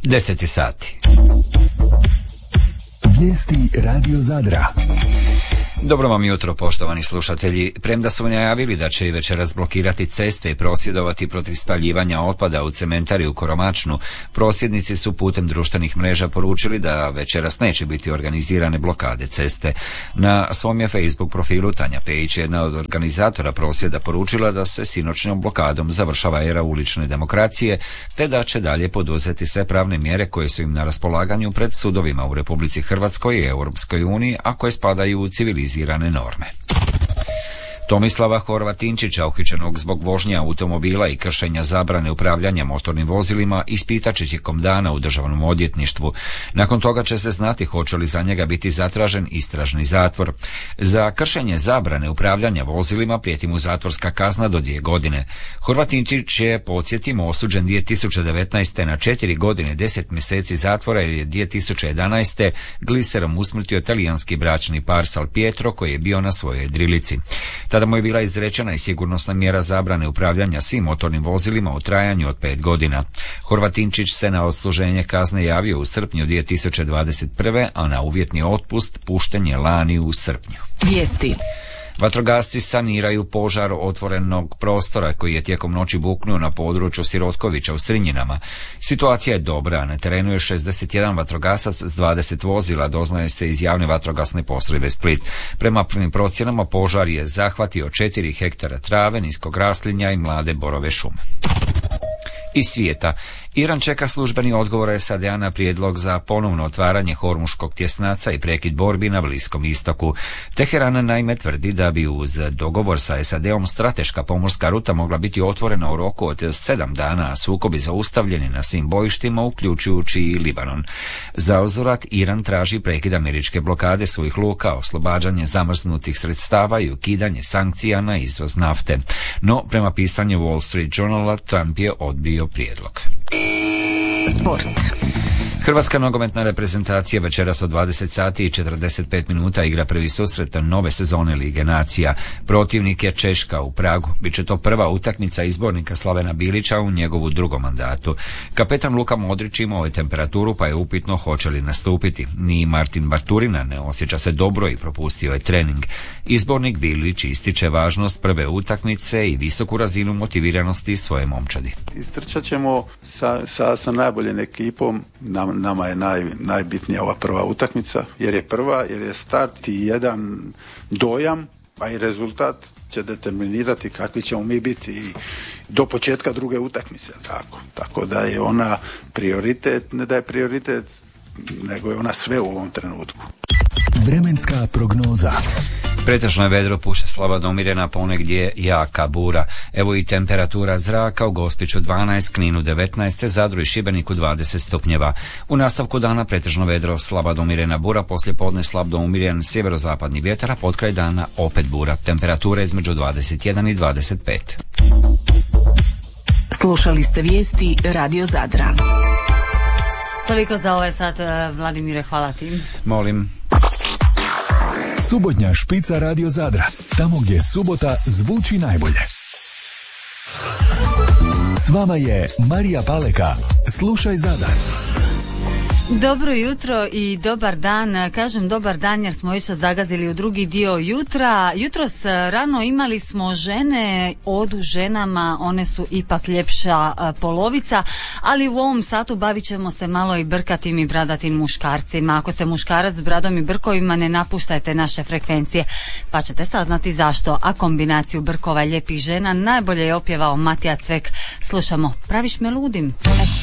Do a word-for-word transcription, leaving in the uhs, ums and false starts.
Deseti sati. Vijesti Radio Zadra. Dobro vam jutro, poštovani slušatelji. Premda su najavili da će i večeras blokirati ceste i prosvjedovati protiv spaljivanja otpada u cementari u Koromačnu, prosvjednici su putem društvenih mreža poručili da večeras neće biti organizirane blokade ceste. Na svom je Facebook profilu Tanja Pejić, jedna od organizatora prosvjeda, poručila da se sinoćnom blokadom završava era ulične demokracije, te da će dalje poduzeti sve pravne mjere koje su im na raspolaganju pred sudovima u Republici Hrvatskoj i Europskoj uniji, a koje spadaju u civilizirane norme. Tomislava Horvatinčića, uhićenog zbog vožnje automobila i kršenja zabrane upravljanja motornim vozilima, ispitat će tijekom dana u državnom odvjetništvu. Nakon toga će se znati hoće li za njega biti zatražen istražni zatvor. Za kršenje zabrane upravljanja vozilima prijeti mu zatvorska kazna do dvije godine. Horvatinčić je, podsjetimo, osuđen dvije tisuće devetnaeste. na četiri godine deset mjeseci zatvora jer je dvije tisuće jedanaeste. gliserom usmrtio talijanski bračni par Salpietro koji je bio na svojoj drilici. Tada mu je bila izrečena i sigurnosna mjera zabrane upravljanja svim motornim vozilima u trajanju od pet godina. Horvatinčić se na odsluženje kazne javio u srpnju dvije tisuće dvadeset prve. a na uvjetni otpust pušten je lani u srpnju. Vijesti. Vatrogasci saniraju požar otvorenog prostora koji je tijekom noći buknuo na području Sirotkovića u Srinjinama. Situacija je dobra, na terenu je šezdeset jedan vatrogasac s dvadeset vozila, doznaje se iz javne vatrogasne postrojbe Split. Prema prvim procjenama požar je zahvatio četiri hektara trave, niskog raslinja i mlade borove šume. Iz svijeta. Iran čeka službeni odgovor S A D-a na prijedlog za ponovno otvaranje Hormuškog tjesnaca i prekid borbi na Bliskom istoku. Teheran naime tvrdi da bi uz dogovor sa S A D-om strateška pomorska ruta mogla biti otvorena u roku od sedam dana, a sukobi zaustavljeni na svim bojištima, uključujući i Libanon. Za uzvrat Iran traži prekid američke blokade svojih luka, oslobađanje zamrznutih sredstava i ukidanje sankcija na izvoz nafte. No, prema pisanju Wall Street Journala, Trump je odbio prijedlog. Sport. Hrvatska nogometna reprezentacija večeras od dvadeset sati i četrdeset pet minuta igra prvi susret nove sezone Lige nacija. Protivnik je Češka u Pragu. Biće to prva utakmica izbornika Slavena Bilića u njegovu drugom mandatu. Kapetan Luka Modrić imao je temperaturu, pa je upitno hoće li nastupiti. Ni Martin Barturina ne osjeća se dobro i propustio je trening. Izbornik Bilić ističe važnost prve utakmice i visoku razinu motiviranosti svoje momčadi. Istrčat ćemo sa, sa, sa najboljom ekipom. Nam, nama je naj, najbitnija ova prva utakmica, jer je prva, jer je start i jedan dojam, pa i rezultat će determinirati kakvi ćemo mi biti i do početka druge utakmice. Tako, tako da je ona prioritet, ne da je prioritet, nego je ona sve u ovom trenutku. Vremenska prognoza. Pretežno je vedro, puše slaba do umirena, ponegdje jaka bura. Evo i temperatura zraka: u Gospiću dvanaest, Kninu devetnaest, Zadru i Šibeniku dvadeset stupnjeva. U nastavku dana pretežno vedro, slaba do umirena bura, poslije podne slab do umiren sjeverozapadni vjetar, a potkraj dana opet bura. Temperatura između dvadeset jedan i dvadeset pet. Slušali ste vijesti Radio Zadra. Toliko za ovaj sat, Vladimire, hvala ti. Molim. Subotnja špica Radio Zadra, tamo gdje subota zvuči najbolje. S vama je Marija Paleka. Slušaj Zadar. Dobro jutro i dobar dan. Kažem dobar dan jer smo već zagazili u drugi dio jutra. Jutros rano imali smo žene, odu ženama, one su ipak ljepša polovica, ali u ovom satu bavit ćemo se malo i brkatim i bradatim muškarcima. Ako ste muškarac s bradom i brkovima, ne napuštajte naše frekvencije, pa ćete saznati zašto. A kombinaciju brkova i lijepih žena najbolje je opjevao Matija Cvek. Slušamo, praviš me ludim.